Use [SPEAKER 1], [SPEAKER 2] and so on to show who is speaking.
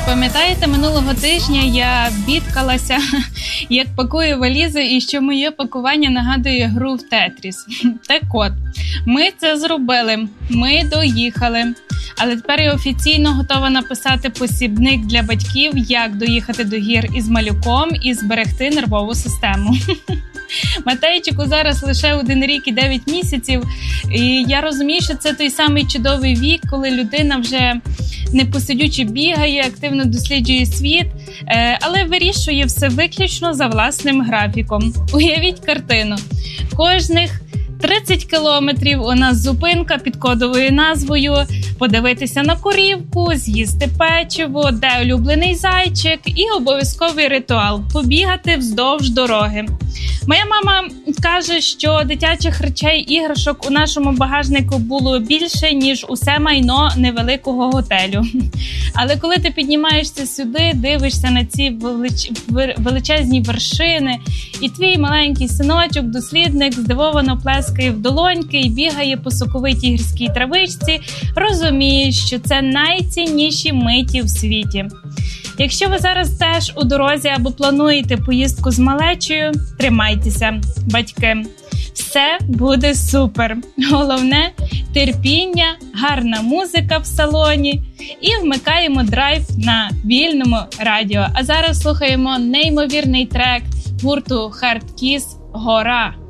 [SPEAKER 1] Пам'ятаєте, минулого тижня я бідкалася, як пакую валізи і що моє пакування нагадує гру в Тетріс. Так от, ми це зробили, ми доїхали. Але тепер я офіційно готова написати посібник для батьків, як доїхати до гір із малюком і зберегти нервову систему. Матейчику зараз лише 1 рік і 9 місяців, і я розумію, що це той самий чудовий вік, коли людина вже непосидючи бігає, активно досліджує світ, але вирішує все виключно за власним графіком. Уявіть картину. Кожних 30 кілометрів у нас зупинка під кодовою назвою «Подивитися на корівку», «З'їсти печиво», «Де улюблений зайчик» і обов'язковий ритуал – побігати вздовж дороги. Моя мама каже, що дитячих речей, іграшок у нашому багажнику було більше, ніж усе майно невеликого готелю. Але коли ти піднімаєшся сюди, дивишся на ці величезні вершини, і твій маленький синочок-дослідник здивовано плескає в долоньки і бігає по соковитій гірській травичці, розумієш, що це найцінніші миті в світі. Якщо ви зараз теж у дорозі або плануєте поїздку з малечею, тримайтеся, батьки. Все буде супер. Головне – терпіння, гарна музика в салоні і вмикаємо драйв на вільному радіо. А зараз слухаємо неймовірний трек гурту Hard Kiss «Гора».